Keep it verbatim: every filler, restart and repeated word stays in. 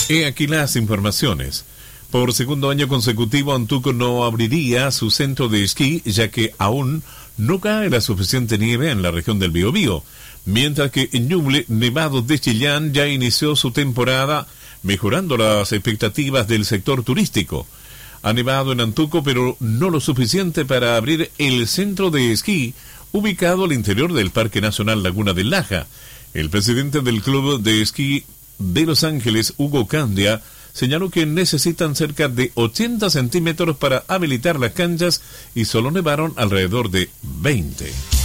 He aquí las informaciones. Por segundo año consecutivo, Antuco no abriría su centro de esquí, ya que aún no cae la suficiente nieve en la región del Biobío, mientras que Ñuble, Nevado de Chillán, ya inició su temporada, mejorando las expectativas del sector turístico. Ha nevado en Antuco, pero no lo suficiente para abrir el centro de esquí, ubicado al interior del Parque Nacional Laguna del Laja. El presidente del Club de Esquí de Los Ángeles, Hugo Candia, señaló que necesitan cerca de ochenta centímetros para habilitar las canchas y solo nevaron alrededor de veinte.